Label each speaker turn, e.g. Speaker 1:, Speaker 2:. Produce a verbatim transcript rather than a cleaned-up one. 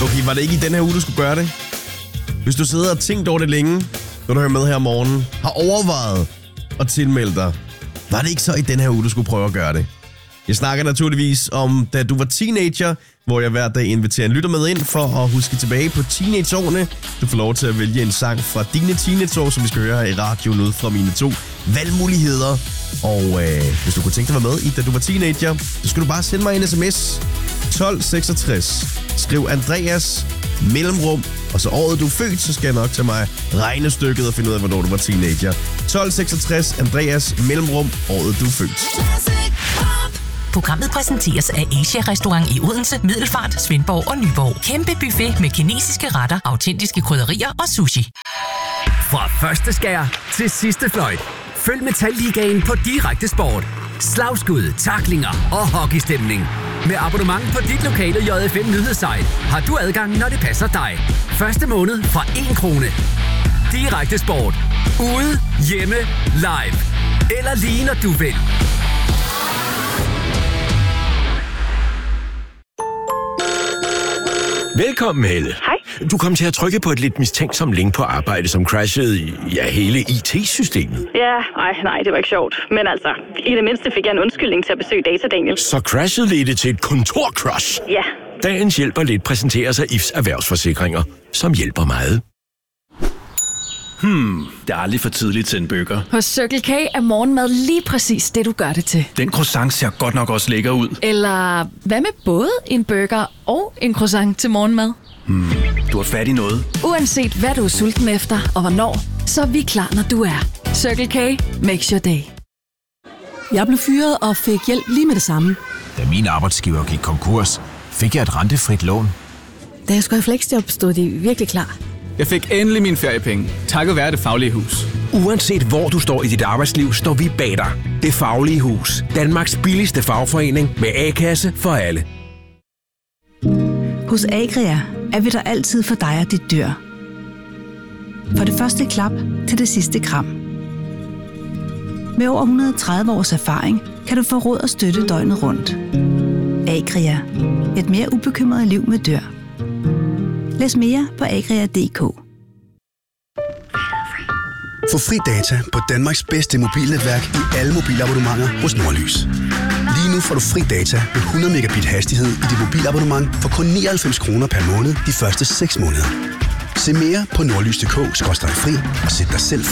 Speaker 1: Okay, var det ikke i den her uge, du skulle gøre det? Hvis du sidder og tænkt over det længe, når du hører med her om morgenen, har overvejet at tilmelde dig, var det ikke så i den her uge, du skulle prøve at gøre det? Jeg snakker naturligvis om, da du var teenager, hvor jeg hver dag inviterer en lytter med ind for at huske tilbage på teenageårene. Du får lov til at vælge en sang fra dine teenageår, som vi skal høre her i radioen ud fra mine to valgmuligheder. Og øh, hvis du kunne tænke dig at være med i, da du var teenager, så skal du bare sende mig en sms. tolv seksogtres. Skriv Andreas, mellemrum, og så året du er født, så skal jeg nok tage mig regnestykket og finde ud af, hvornår du var teenager. tolv seksogtres. Andreas, mellemrum, året du er født.
Speaker 2: Programmet præsenteres af Asia Restaurant i Odense, Middelfart, Svendborg og Nyborg. Kæmpe buffet med kinesiske retter, autentiske krydderier og sushi.
Speaker 3: Fra første skær til sidste fløjt. Følg Metalligaen på Direkte Sport. Slagskud, tacklinger og hockeystemning. Med abonnement på dit lokale J F M nyhedssite har du adgang, når det passer dig. Første måned fra en krone. Direkte Sport. Ude, hjemme, live. Eller lige når du vil.
Speaker 4: Velkommen, Helle.
Speaker 5: Hej.
Speaker 4: Du kom til at trykke på et lidt mistænksomt link på arbejde, som crashede i ja, hele I T-systemet.
Speaker 5: Ja, nej, nej, det var ikke sjovt. Men altså, i det mindste fik jeg en undskyldning til at besøge Data Daniel.
Speaker 4: Så crashet ledte til et kontorcrash.
Speaker 5: Ja.
Speaker 4: Dagens hjælper lidt præsenteres af I F's erhvervsforsikringer, som hjælper meget.
Speaker 6: Hmm, det er aldrig for tidligt til en burger.
Speaker 7: Hos Circle K er morgenmad lige præcis det, du gør det til.
Speaker 6: Den croissant ser godt nok også lækker ud.
Speaker 7: Eller hvad med både en burger og en croissant til morgenmad?
Speaker 6: Hmm, du har fat i noget.
Speaker 7: Uanset hvad du er sulten efter og hvornår, så er vi klar, når du er. Circle K makes your day.
Speaker 8: Jeg blev fyret og fik hjælp lige med det samme.
Speaker 9: Da min arbejdsgiver gik konkurs, fik jeg et rentefrit lån.
Speaker 8: Da jeg skulle have flexjob, stod de virkelig klar.
Speaker 10: Jeg fik endelig mine feriepenge, takket være Det Faglige Hus.
Speaker 3: Uanset hvor du står i dit arbejdsliv, står vi bag dig. Det Faglige Hus. Danmarks billigste fagforening med A-kasse for alle.
Speaker 11: Hos Agria er vi der altid for dig og dit dyr. For det første klap til det sidste kram. Med over et hundrede og tredive års erfaring kan du få råd og støtte døgnet rundt. Agria. Et mere ubekymret liv med dyr. Læs mere på agria punktum d k.
Speaker 12: Få fri data på Danmarks bedste mobilnetværk i alle mobilabonnementer hos Nordlys. Lige nu får du fri data med hundrede megabit hastighed i dit mobilabonnement for kun nioghalvfems kroner per måned de første seks måneder. Se mere på nordlys punktum d k skråstreg fri og sæt dig selv fri.